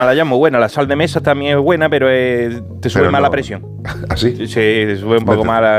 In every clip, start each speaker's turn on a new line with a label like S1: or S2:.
S1: Himalaya es muy buena, la sal de mesa también es buena, pero te sube más la presión.
S2: ¿Así?
S1: Sí, te sube un poco más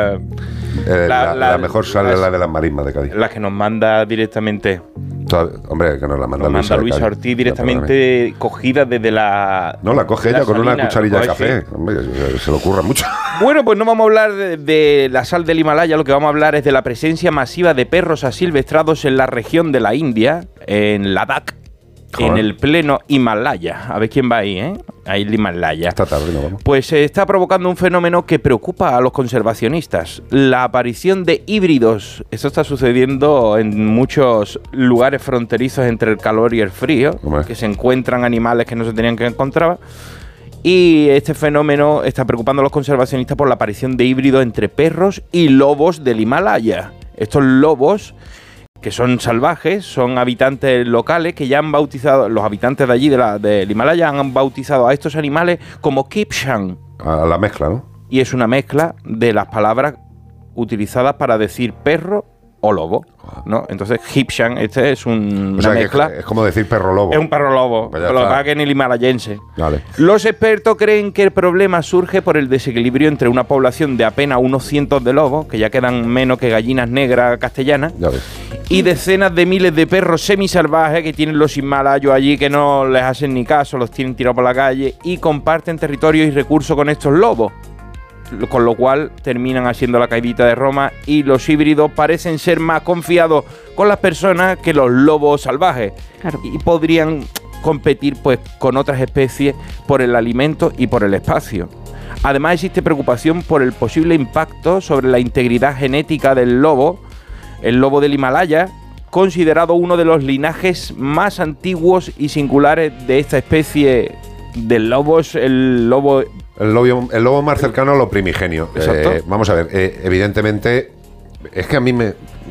S2: la mejor sal es la de las marismas de Cádiz.
S1: La que nos manda directamente.
S2: Hombre, que nos la manda
S1: Luisa Ortiz directamente cogida desde la...
S2: No, la coge ella con una cucharilla de café.
S1: Sí.
S2: Hombre, se le ocurra mucho.
S1: Bueno, pues no vamos a hablar de la sal del Himalaya, lo que vamos a hablar es de la presencia masiva de perros asilvestrados en la región de la India, en Ladakh. En el pleno Himalaya. A ver quién va ahí, ¿eh? Ahí el Himalaya.
S2: Esta tarde no vamos.
S1: Pues está provocando un fenómeno que preocupa a los conservacionistas. La aparición de híbridos. Esto está sucediendo en muchos lugares fronterizos entre el calor y el frío, que se encuentran animales que no se tenían que encontrar. Y este fenómeno está preocupando a los conservacionistas por la aparición de híbridos entre perros y lobos del Himalaya. Estos lobos, que son salvajes, son habitantes locales que ya han bautizado, los habitantes de allí, del Himalaya, han bautizado a estos animales como Kipshan.
S2: A la mezcla, ¿no?
S1: Y es una mezcla de las palabras utilizadas para decir perro o lobo, ¿no? Entonces, Kipshan, es una mezcla.
S2: Es como decir perro lobo.
S1: Es un perro lobo,
S2: pues
S1: lo que pasa que en el himalayense.
S2: Vale.
S1: Los expertos creen que el problema surge por el desequilibrio entre una población de apenas unos cientos de lobos, que ya quedan menos que gallinas negras castellanas, y decenas de miles de perros semisalvajes que tienen los himalayos allí, que no les hacen ni caso, los tienen tirados por la calle y comparten territorios y recursos con estos lobos. Con lo cual terminan haciendo la caidita de Roma y los híbridos parecen ser más confiados con las personas que los lobos salvajes. Claro. Y podrían competir pues con otras especies por el alimento y por el espacio. Además existe preocupación por el posible impacto sobre la integridad genética del lobo, el lobo del Himalaya, considerado uno de los linajes más antiguos y singulares de esta especie de lobos, el lobo
S2: más cercano a lo primigenio. Vamos a ver, evidentemente, es que a mí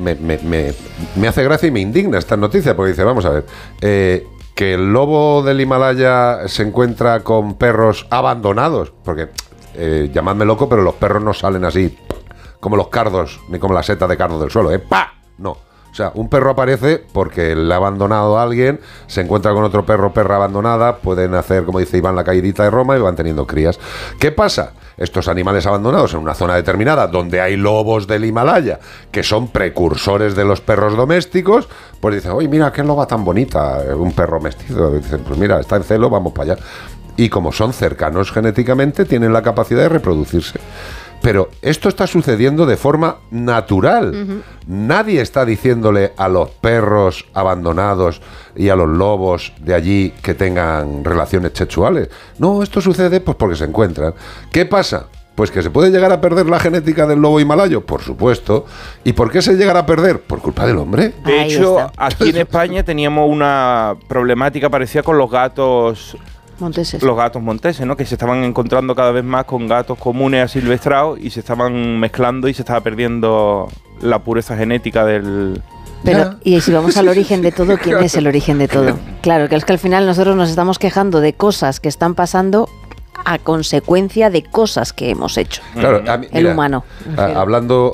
S2: me hace gracia y me indigna esta noticia, porque dice, vamos a ver, que el lobo del Himalaya se encuentra con perros abandonados, porque, llamadme loco, pero los perros no salen así, como los cardos, ni como la seta de cardo del suelo, ¡pa! No. O sea, un perro aparece porque le ha abandonado a alguien, se encuentra con otro perro o perra abandonada, pueden hacer, como dice Iván, la caidita de Roma y van teniendo crías. ¿Qué pasa? Estos animales abandonados en una zona determinada donde hay lobos del Himalaya, que son precursores de los perros domésticos, pues dicen, oye, mira, qué loba tan bonita, un perro mestizo. Dicen, pues mira, está en celo, vamos para allá. Y como son cercanos genéticamente, tienen la capacidad de reproducirse. Pero esto está sucediendo de forma natural. Uh-huh. Nadie está diciéndole a los perros abandonados y a los lobos de allí que tengan relaciones sexuales. No, esto sucede pues porque se encuentran. ¿Qué pasa? Pues que se puede llegar a perder la genética del lobo himalayo, por supuesto. ¿Y por qué se llegará a perder? Por culpa del hombre.
S1: De hecho, aquí en España teníamos una problemática parecida con los gatos monteses. Los gatos monteses, ¿no? Que se estaban encontrando cada vez más con gatos comunes asilvestrados y se estaban mezclando y se estaba perdiendo la pureza genética del...
S3: Pero, y si vamos al origen de todo, ¿quién es el origen de todo? Claro, que es que al final nosotros nos estamos quejando de cosas que están pasando a consecuencia de cosas que hemos hecho.
S2: Claro,
S3: el humano.
S2: Hablando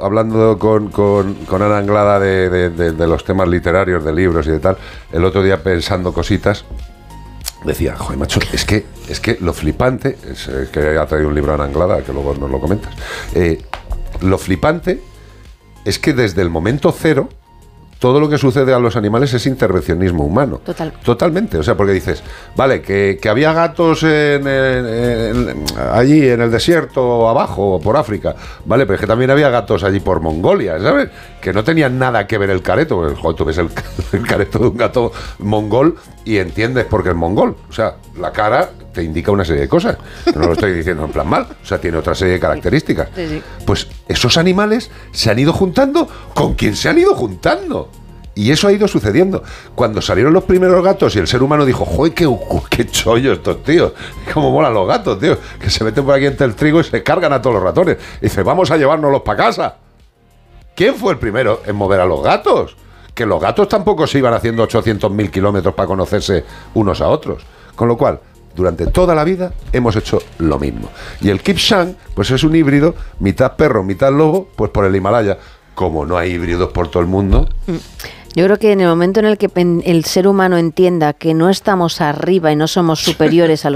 S2: con Ana Anglada de los temas literarios, de libros y de tal, el otro día pensando cositas, decía, joder, macho, es que lo flipante, es que ha traído un libro Ana Anglada, que luego nos lo comentas, lo flipante es que desde el momento cero todo lo que sucede a los animales es intervencionismo humano. Totalmente. O sea, porque dices, vale, que había gatos allí en el desierto abajo, por África. Vale, pero es que también había gatos allí por Mongolia, ¿sabes? Que no tenían nada que ver el careto. Porque, joder, tú ves el careto de un gato mongol y entiendes por qué es mongol. O sea, la cara te indica una serie de cosas. No lo estoy diciendo en plan mal. O sea, tiene otra serie de características. Sí. Pues esos animales se han ido juntando con quien se han ido juntando. Y eso ha ido sucediendo. Cuando salieron los primeros gatos y el ser humano dijo, joder, qué chollo estos tíos, cómo molan los gatos, tío, que se meten por aquí entre el trigo y se cargan a todos los ratones. Y dice, vamos a llevárnoslos para casa. ¿Quién fue el primero en mover a los gatos? Que los gatos tampoco se iban haciendo 800.000 kilómetros para conocerse unos a otros. Con lo cual, durante toda la vida hemos hecho lo mismo. Y el Kipshan, pues es un híbrido, mitad perro, mitad lobo, pues por el Himalaya. Como no hay híbridos por todo el mundo...
S3: Yo creo que en el momento en el que el ser humano entienda que no estamos arriba y no somos superiores a los